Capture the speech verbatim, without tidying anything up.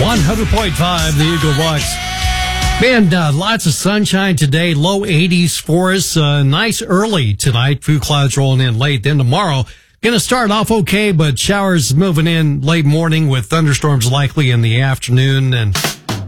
one hundred point five, the Eagle Bucks. Man, uh, lots of sunshine today, low eighties for us. Uh, nice early tonight. Few clouds rolling in late. Then tomorrow, going to start off okay, but showers moving in late morning with thunderstorms likely in the afternoon. And